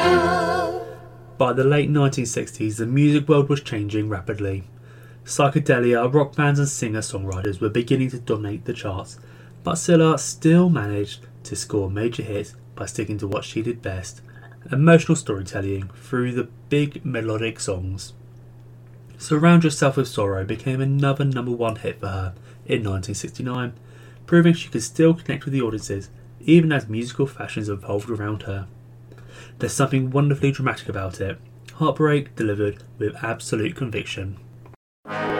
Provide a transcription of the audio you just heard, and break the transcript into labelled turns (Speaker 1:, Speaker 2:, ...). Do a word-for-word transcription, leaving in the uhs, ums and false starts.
Speaker 1: By the late nineteen sixties, the music world was changing rapidly. Psychedelia, rock bands and singer-songwriters were beginning to dominate the charts, but Scylla still managed to score major hits by sticking to what she did best, emotional storytelling through the big melodic songs. Surround Yourself with Sorrow became another number one hit for her in nineteen sixty-nine, proving she could still connect with the audiences even as musical fashions evolved around her. There's something wonderfully dramatic about it, heartbreak delivered with absolute conviction.